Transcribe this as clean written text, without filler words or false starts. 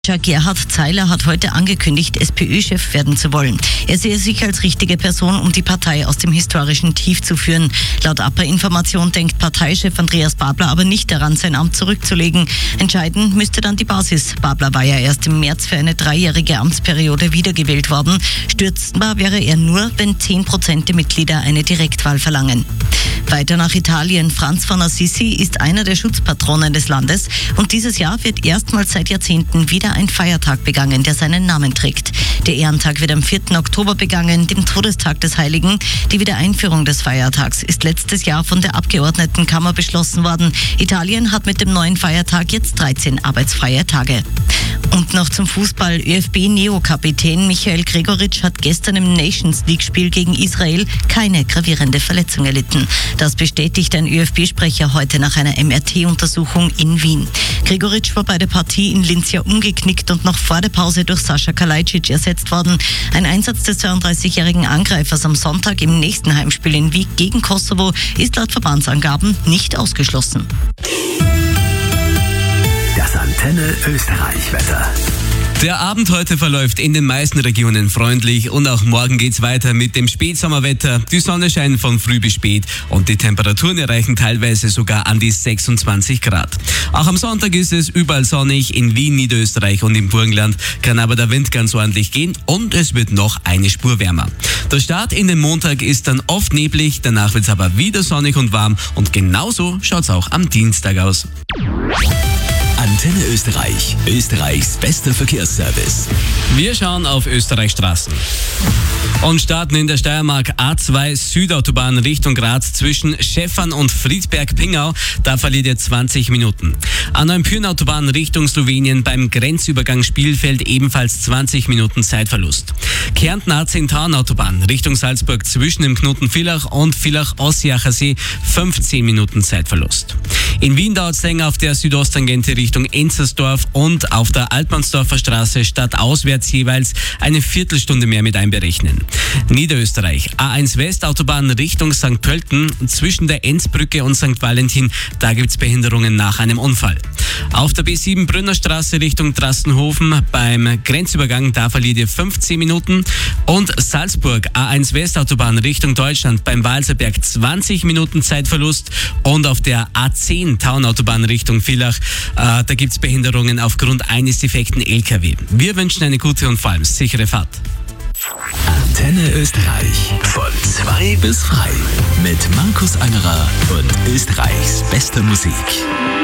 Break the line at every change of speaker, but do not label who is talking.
Gerhard Zeiler hat heute angekündigt, SPÖ-Chef werden zu wollen. Er sehe sich als richtige Person, um die Partei aus dem historischen Tief zu führen. Laut APA-Information denkt Parteichef Andreas Babler aber nicht daran, sein Amt zurückzulegen. Entscheiden müsste dann die Basis. Babler war ja erst im März für eine 3-jährige Amtsperiode wiedergewählt worden. Stürzbar wäre er nur, wenn 10% der Mitglieder eine Direktwahl verlangen. Weiter nach Italien. Franz von Assisi ist einer der Schutzpatronen des Landes und dieses Jahr wird erstmals seit Jahrzehnten wieder ein Feiertag begangen, der seinen Namen trägt. Der Ehrentag wird am 4. Oktober begangen, dem Todestag des Heiligen. Die Wiedereinführung des Feiertags ist letztes Jahr von der Abgeordnetenkammer beschlossen worden. Italien hat mit dem neuen Feiertag jetzt 13 arbeitsfreie Tage. Und noch zum Fußball. ÖFB-Neo-Kapitän Michael Gregoritsch hat gestern im Nations-League-Spiel gegen Israel keine gravierende Verletzung erlitten. Das bestätigt ein ÖFB-Sprecher heute nach einer MRT-Untersuchung in Wien. Gregoritsch war bei der Partie in Linz ja umgeknickt und noch vor der Pause durch Sascha Kalajdzic ersetzt worden. Ein Einsatz des 32-jährigen Angreifers am Sonntag im nächsten Heimspiel in Wieg gegen Kosovo ist laut Verbandsangaben nicht ausgeschlossen.
Das Antenne Österreich-Wetter.
Der Abend heute verläuft in den meisten Regionen freundlich und auch morgen geht's weiter mit dem Spätsommerwetter. Die Sonne scheint von früh bis spät und die Temperaturen erreichen teilweise sogar an die 26 Grad. Auch am Sonntag ist es überall sonnig, in Wien, Niederösterreich und im Burgenland kann aber der Wind ganz ordentlich gehen und es wird noch eine Spur wärmer. Der Start in den Montag ist dann oft neblig, danach wird's aber wieder sonnig und warm und genauso schaut's auch am Dienstag aus.
Antenne Österreich, Österreichs bester Verkehrsservice.
Wir schauen auf Österreichs Straßen und starten in der Steiermark A2 Südautobahn Richtung Graz zwischen Schäffern und Friedberg-Pingau. Da verliert ihr 20 Minuten. A9-Pyhrn-Autobahn Richtung Slowenien beim Grenzübergang Spielfeld ebenfalls 20 Minuten Zeitverlust. Kärnten A10-Tauern-Autobahn Richtung Salzburg zwischen dem Knoten Villach und Villach-Ossiacher See 15 Minuten Zeitverlust. In Wien dauert es länger auf der Südosttangente Richtung Enzersdorf und auf der Altmannsdorfer Straße stadtauswärts jeweils eine Viertelstunde mehr mit einberechnen. Niederösterreich, A1 Westautobahn Richtung St. Pölten zwischen der Enzbrücke und St. Valentin, da gibt's Behinderungen nach einem Unfall. Auf der B7 Brünnerstraße Richtung Drassenhofen beim Grenzübergang, da verliert ihr 15 Minuten. Und Salzburg, A1 Westautobahn Richtung Deutschland beim Walserberg 20 Minuten Zeitverlust. Und auf der A10 Tauernautobahn Richtung Villach, da gibt's Behinderungen aufgrund eines defekten LKW. Wir wünschen eine gute und vor allem sichere Fahrt.
Antenne Österreich. Von 2 bis frei. Mit Markus Angerer und Österreichs bester Musik.